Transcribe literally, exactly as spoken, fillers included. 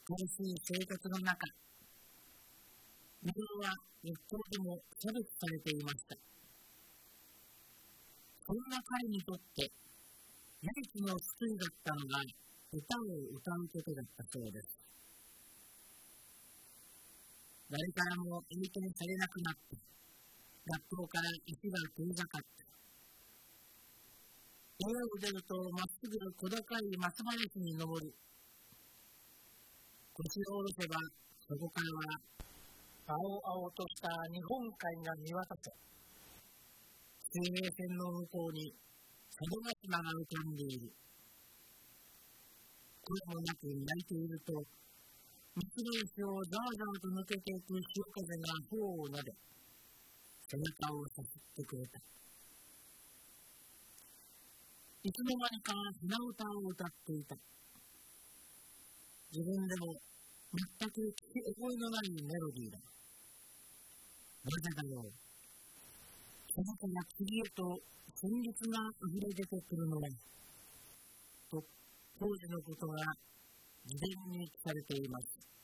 苦しい生活の中、自分はネットでも差別されていました。そんな彼にとって唯一の救いだったのが歌を歌うことだったそうです。誰からも影響されなくなって、学校から石が遠ざかった。家を出るとまっすぐ小高い松林に登る。腰を下ろせばそこからは青々とした日本海が見渡せ、水平線の向こうに佐渡島が浮かんでいる。声もなく泣いていると、三林をざわざわと抜けていく潮風が頬をなで、背中をさすってくれた。いつの間にか船歌を歌っていた。自分でも全く聞き覚えのないメロディーだ。なぜだろう。その子が次へと旋律が溢れ出てくるのは、と当時のことが事前に記されています。